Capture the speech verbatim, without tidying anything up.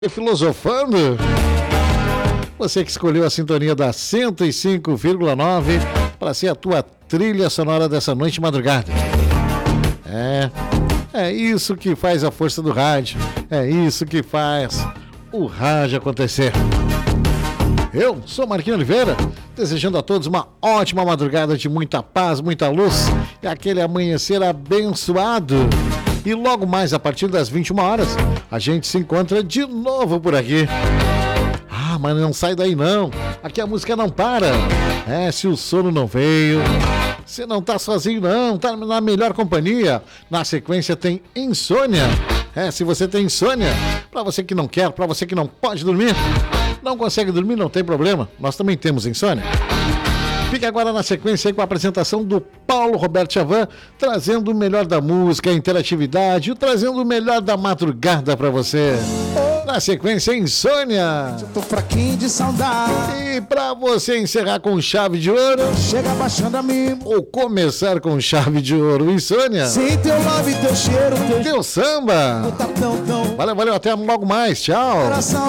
E filosofando, você que escolheu a sintonia da cento e cinco vírgula nove para ser a tua trilha sonora dessa noite de madrugada. É, é isso que faz a força do rádio, é isso que faz o rádio acontecer. Eu sou Marquinhos Oliveira, desejando a todos uma ótima madrugada de muita paz, muita luz e aquele amanhecer abençoado. E logo mais, a partir das vinte e uma horas, a gente se encontra de novo por aqui. Ah, mas não sai daí não. Aqui a música não para. É, se o sono não veio, você não tá sozinho não, tá na melhor companhia. Na sequência tem insônia. É, se você tem insônia, pra você que não quer, pra você que não pode dormir, não consegue dormir, não tem problema. Nós também temos insônia. Fique agora na sequência aí com a apresentação do Paulo Roberto Chavan, trazendo o melhor da música, a interatividade, trazendo o melhor da madrugada pra você. Na sequência, Insônia. Eu tô fraquinho de saudade. E pra você encerrar com chave de ouro, chega baixando a mim. Ou começar com chave de ouro, Insônia. Sem teu love, teu cheiro, teu, teu samba. Tá tão, tão. Valeu, valeu, até logo mais, tchau. Coração